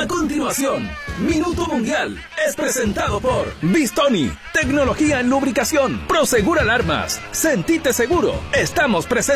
A continuación, Minuto Mundial es presentado por Bistoni, tecnología en lubricación, Prosegur Alarmas, Sentite Seguro, estamos presentes.